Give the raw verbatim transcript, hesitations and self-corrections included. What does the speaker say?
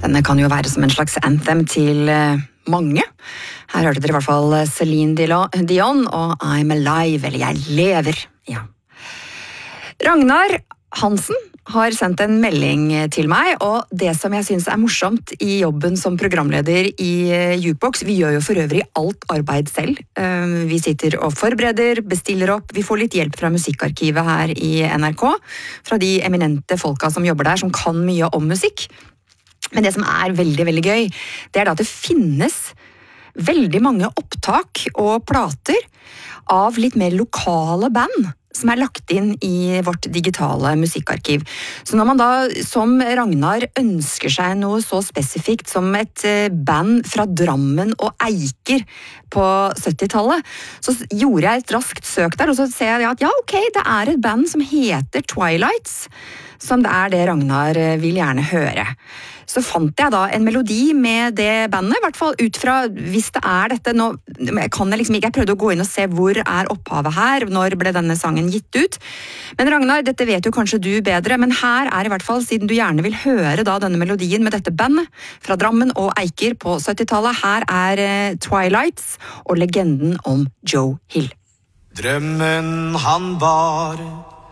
Denne kan jo være som en slags anthem til mange. Her hørte dere i hvert fall Celine Dion og I'm Alive, eller Jeg lever. Ja. Ragnar Hansen har sendt en melding til meg, og det som jeg synes er morsomt i jobben som programleder i Jukebox, vi gjør jo for øvrig alt arbeid selv. Vi sitter og forbereder, bestiller opp, vi får litt hjelp fra musikkarkivet her i N R K, fra de eminente folka som jobber der, som kan mye om musikk. Men det som er veldig, veldig gøy, det er da at det finnes veldig mange opptak og plater av litt mer lokale band som er lagt inn i vårt digitale musikkarkiv. Så når man da, som Ragnar, ønsker seg noe så spesifikt som et band fra Drammen og Eiker på syttitallet, så gjorde jeg et raskt søk der, og så ser jeg at ja, ok, det er et band som heter Twilights, som det er det Ragnar vil gjerne høre. Så fant jeg da en melodi med det bandet, i hvert fall ut fra, hvis det er dette, nå kan jeg liksom ikke, jeg prøvde å gå inn og se hvor er opphavet her, når ble denne sangen gitt ut. Men Ragnar, dette vet jo kanskje du bedre, men her er i hvert fall, siden du gjerne vil høre da denne melodien med dette bandet fra Drammen og Eiker på syttitallet, her er Twilights og legenden om Joe Hill. Drømmen han bar